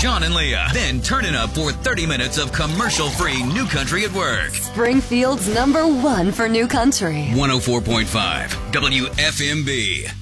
John and Leah. Then turn it up for 30 minutes of commercial-free New Country at Work. Springfield's #1 for New Country. 104.5 WFMB.